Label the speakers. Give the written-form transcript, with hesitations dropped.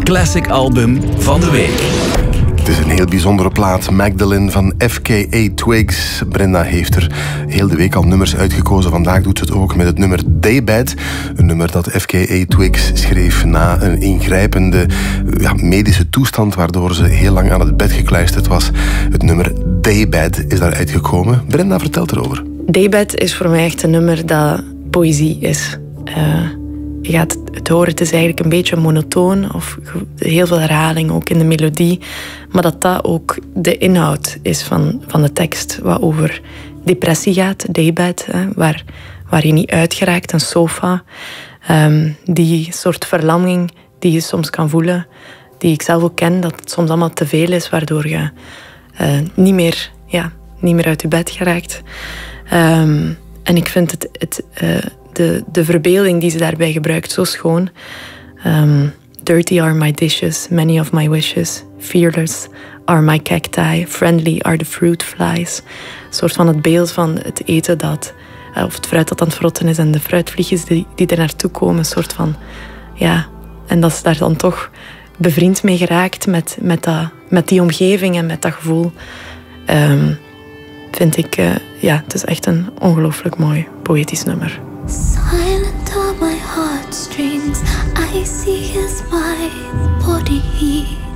Speaker 1: Classic Album van de week.
Speaker 2: Het is een heel bijzondere plaat. Magdalene van FKA Twigs. Brenda heeft er heel de week al nummers uitgekozen. Vandaag doet ze het ook met het nummer Daybed. Een nummer dat FKA Twigs schreef na een ingrijpende medische toestand, waardoor ze heel lang aan het bed gekluisterd was. Het nummer Daybed is daar uitgekomen. Brenda vertelt erover.
Speaker 3: Daybed is voor mij echt een nummer dat poëzie is. Je gaat het horen, het is eigenlijk een beetje monotoon of heel veel herhaling ook in de melodie, maar dat ook de inhoud is van de tekst, wat over depressie gaat, daybed, waar je niet uit geraakt, een sofa, die soort verlamming die je soms kan voelen, die ik zelf ook ken, dat het soms allemaal te veel is, waardoor je niet meer uit je bed geraakt. En ik vind de verbeelding die ze daarbij gebruikt zo schoon. Dirty are my dishes, many of my wishes. Fearless are my cacti, friendly are the fruit flies. Een soort van het beeld van het eten of het fruit dat aan het verrotten is en de fruitvliegjes die er naartoe komen. Een soort van, en dat ze daar dan toch bevriend mee geraakt met die omgeving en met dat gevoel. Vind ik, het is echt een ongelooflijk mooi poëtisch nummer.
Speaker 4: Silent are my heartstrings, I see his my body.